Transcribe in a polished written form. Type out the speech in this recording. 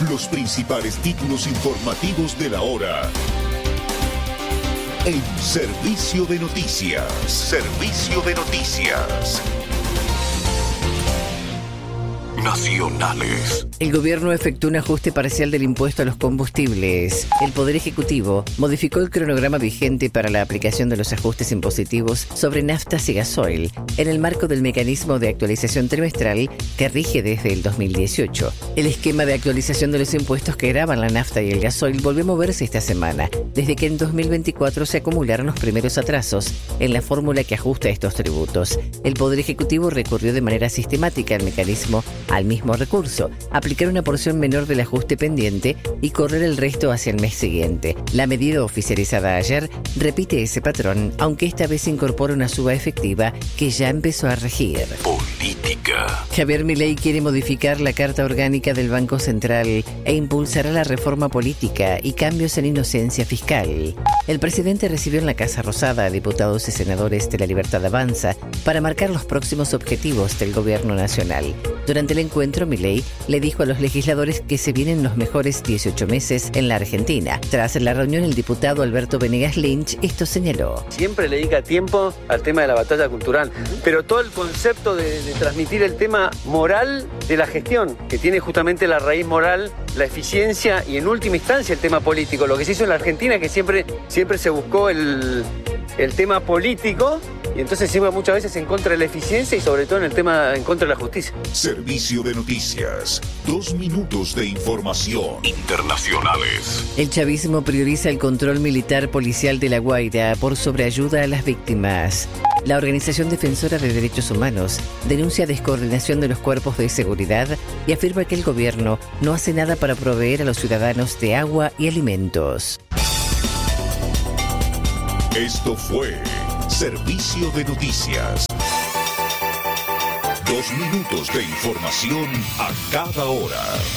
Los principales títulos informativos de la hora. En Servicio de Noticias. Servicio de Noticias. Nacionales. El gobierno efectuó un ajuste parcial del impuesto a los combustibles. El Poder Ejecutivo modificó el cronograma vigente para la aplicación de los ajustes impositivos sobre naftas y gasoil en el marco del mecanismo de actualización trimestral que rige desde el 2018. El esquema de actualización de los impuestos que gravan la nafta y el gasoil volvió a moverse esta semana, desde que en 2024 se acumularon los primeros atrasos en la fórmula que ajusta estos tributos. El Poder Ejecutivo recurrió de manera sistemática al mismo recurso, aplicar una porción menor del ajuste pendiente y correr el resto hacia el mes siguiente. La medida oficializada ayer repite ese patrón, aunque esta vez incorpora una suba efectiva que ya empezó a regir. Política. Javier Milei quiere modificar la Carta Orgánica del Banco Central e impulsará la reforma política y cambios en inocencia fiscal. El presidente recibió en la Casa Rosada a diputados y senadores de La Libertad Avanza para marcar los próximos objetivos del gobierno nacional. Durante el encuentro, Milei le dijo a los legisladores que se vienen los mejores 18 meses en la Argentina. Tras la reunión, el diputado Alberto Venegas Lynch esto señaló. Siempre le dedica tiempo al tema de la batalla cultural, pero todo el concepto de transmitir el tema moral de la gestión, que tiene justamente la raíz moral, la eficiencia y en última instancia el tema político. Lo que se hizo en la Argentina, que siempre se buscó el tema político, y entonces se iba muchas veces en contra de la eficiencia y sobre todo en el tema en contra de la justicia. Servicio de Noticias. 2 minutos de información. Internacionales. El chavismo prioriza el control militar policial de La Guaira por sobre ayuda a las víctimas. La Organización Defensora de Derechos Humanos denuncia descoordinación de los cuerpos de seguridad y afirma que el gobierno no hace nada para proveer a los ciudadanos de agua y alimentos. Esto fue Servicio de Noticias. 2 minutos de información a cada hora.